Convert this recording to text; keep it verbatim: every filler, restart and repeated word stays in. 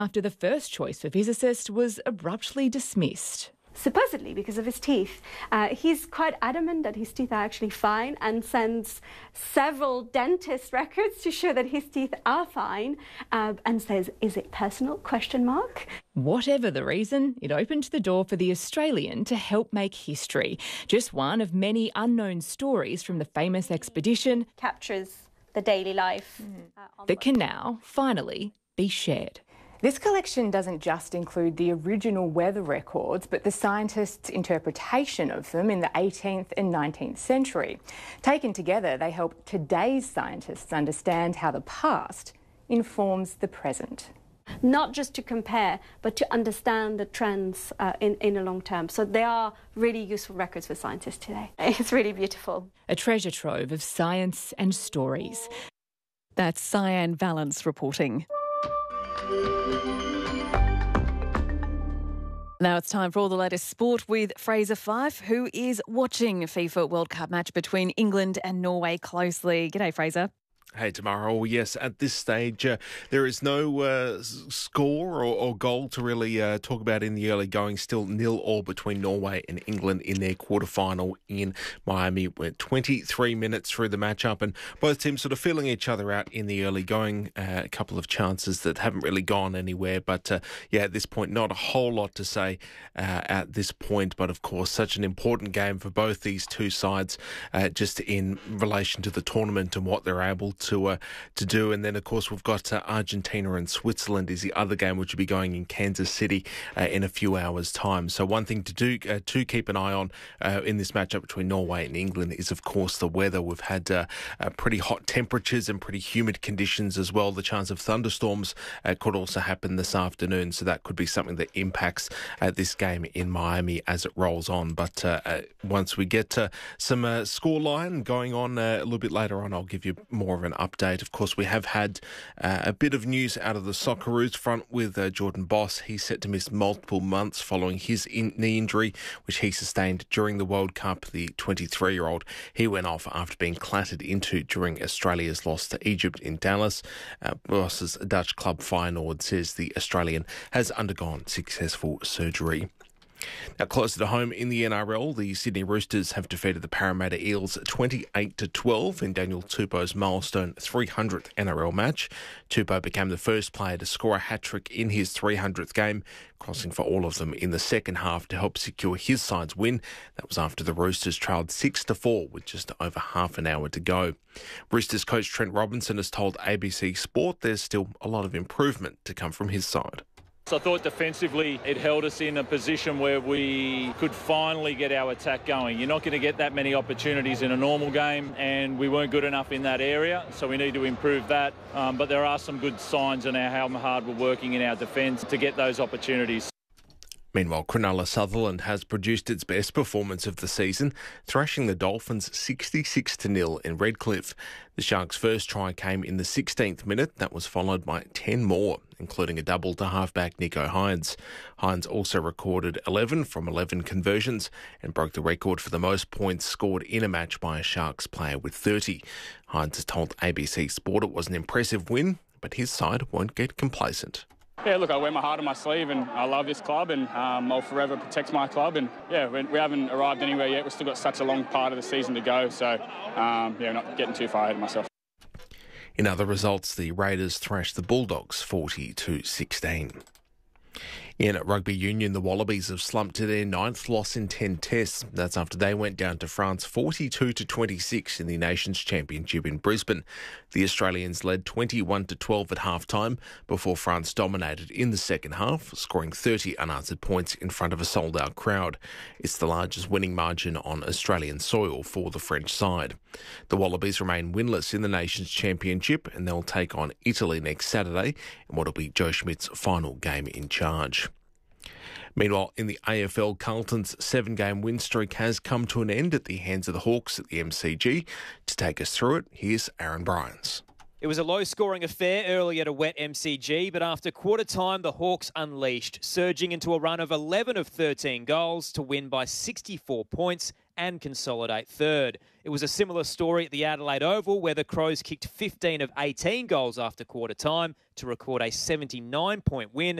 after the first choice for physicist was abruptly dismissed. Supposedly because of his teeth. Uh, he's quite adamant that his teeth are actually fine and sends several dentist records to show that his teeth are fine uh, and says, is it personal, question mark? Whatever the reason, it opened the door for the Australian to help make history. Just one of many unknown stories from the famous expedition Captures the daily life. Mm. Uh, that can now finally be shared. This collection doesn't just include the original weather records, but the scientists' interpretation of them in the eighteenth and nineteenth century. Taken together, they help today's scientists understand how the past informs the present. Not just to compare, but to understand the trends uh, in, in the long term. So they are really useful records for scientists today. It's really beautiful. A treasure trove of science and stories. That's Cyan Valance reporting. Now it's time for all the latest sport with Fraser Fyfe, who is watching a FIFA World Cup match between England and Norway closely. G'day, Fraser. Hey, Tamara. Oh, yes, at this stage, uh, there is no uh, score or, or goal to really uh, talk about in the early going. Still nil all between Norway and England in their quarterfinal in Miami. We're twenty-three minutes through the matchup and both teams sort of feeling each other out in the early going. Uh, a couple of chances that haven't really gone anywhere. But, uh, yeah, at this point, not a whole lot to say uh, at this point. But, of course, such an important game for both these two sides uh, just in relation to the tournament and what they're able to to uh, to do. And then, of course, we've got uh, Argentina and Switzerland is the other game, which will be going in Kansas City uh, in a few hours' time. So one thing to do uh, to keep an eye on uh, in this matchup between Norway and England is, of course, the weather. We've had uh, uh, pretty hot temperatures and pretty humid conditions as well. The chance of thunderstorms uh, could also happen this afternoon, so that could be something that impacts uh, this game in Miami as it rolls on. But uh, uh, once we get uh, some uh, scoreline going on uh, a little bit later on, I'll give you more of an update. Of course, we have had uh, a bit of news out of the Socceroos front with uh, Jordan Boss. He's set to miss multiple months following his in- knee injury, which he sustained during the World Cup. The twenty-three-year-old, he went off after being clattered into during Australia's loss to Egypt in Dallas. Uh, Boss's Dutch club Feyenoord says the Australian has undergone successful surgery. Now, closer to home in the N R L, the Sydney Roosters have defeated the Parramatta Eels twenty-eight to twelve in Daniel Tupou's milestone three hundredth N R L match. Tupou became the first player to score a hat-trick in his three hundredth game, crossing for all of them in the second half to help secure his side's win. That was after the Roosters trailed six to four with just over half an hour to go. Roosters coach Trent Robinson has told A B C Sport there's still a lot of improvement to come from his side. So I thought defensively it held us in a position where we could finally get our attack going. You're not going to get that many opportunities in a normal game, and we weren't good enough in that area, so we need to improve that. Um, but there are some good signs in our how hard we're working in our defence to get those opportunities. Meanwhile, Cronulla Sutherland has produced its best performance of the season, thrashing the Dolphins sixty-six to nil in Redcliffe. The Sharks' first try came in the sixteenth minute. That was followed by ten more, including a double to halfback Nicho Hynes. Hynes also recorded eleven from eleven conversions and broke the record for the most points scored in a match by a Sharks player with thirty. Hynes has told A B C Sport it was an impressive win, but his side won't get complacent. Yeah, look, I wear my heart on my sleeve and I love this club and um, I'll forever protect my club. And, yeah, we, we haven't arrived anywhere yet. We've still got such a long part of the season to go. So, um, yeah, not getting too far ahead of myself. In other results, the Raiders thrashed the Bulldogs forty to sixteen. In rugby union, the Wallabies have slumped to their ninth loss in ten tests. That's after they went down to France forty-two to twenty-six in the Nations Championship in Brisbane. The Australians led twenty-one to twelve at half-time before France dominated in the second half, scoring thirty unanswered points in front of a sold-out crowd. It's the largest winning margin on Australian soil for the French side. The Wallabies remain winless in the Nations Championship and they'll take on Italy next Saturday in what will be Joe Schmidt's final game in charge. Meanwhile, in the A F L, Carlton's seven-game win streak has come to an end at the hands of the Hawks at the M C G. To take us through it, here's Aaron Bryans. It was a low-scoring affair early at a wet M C G, but after quarter time, the Hawks unleashed, surging into a run of eleven of thirteen goals to win by sixty-four points and consolidate third. It was a similar story at the Adelaide Oval, where the Crows kicked fifteen of eighteen goals after quarter time to record a seventy-nine point win.